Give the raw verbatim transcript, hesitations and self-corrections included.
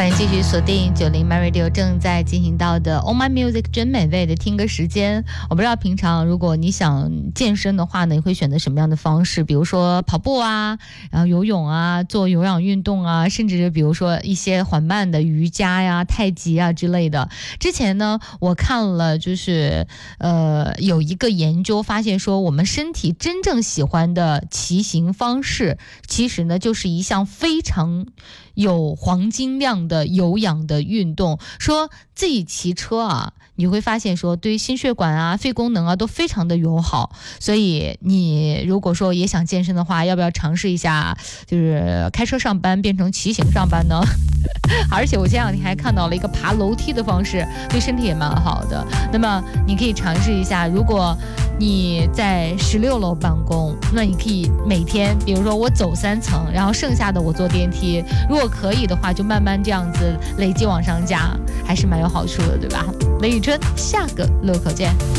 欢迎继续锁定九零 My Radio 正在进行到的 Oh My Music 真美味的听歌时间。我不知道平常如果你想健身的话呢，你会选择什么样的方式？比如说跑步啊，然后游泳啊，做有氧运动啊，甚至比如说一些缓慢的瑜伽呀、太极啊之类的。之前呢，我看了就是呃有一个研究发现说，我们身体真正喜欢的骑行方式，其实呢就是一项非常有黄金量的有氧的运动。说自己骑车啊，你会发现说对心血管啊、肺功能啊都非常的友好。所以你如果说也想健身的话，要不要尝试一下，就是开车上班变成骑行上班呢？而且我这两天还看到了一个爬楼梯的方式，对身体也蛮好的。那么你可以尝试一下，如果你在十六楼办公，那你可以每天比如说我走三层，然后剩下的我坐电梯，如果可以的话就慢慢这样子累计往上加，还是蛮有好处的，对吧？雷雨春，下个路口见。